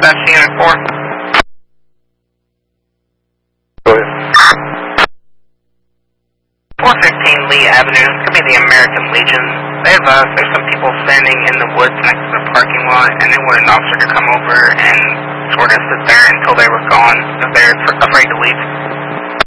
dispatch to Unit 4. Go ahead. 415 Lee Avenue, could be the American Legion. There's some people standing in the woods next to the parking lot, and they wanted an officer to come over and sort of sit there until they were gone, if they're afraid to leave.